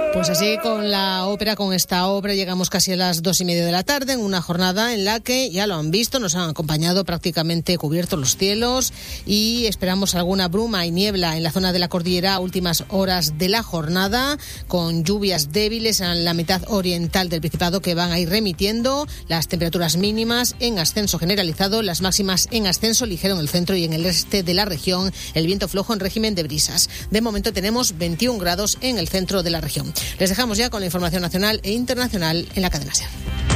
Pues así con esta obra llegamos casi a las 2:30 de la tarde, en una jornada en la que, ya lo han visto, nos han acompañado prácticamente cubiertos los cielos y esperamos alguna bruma y niebla en la zona de la cordillera a últimas horas de la jornada, con lluvias débiles en la mitad oriental del Principado que van a ir remitiendo, las temperaturas mínimas en ascenso generalizado, las máximas en ascenso ligero en el centro y en el este de la región, el viento flojo en régimen de brisas. De momento tenemos 21 grados en el centro de la región. Les dejamos ya con la información nacional e internacional en la cadena SER.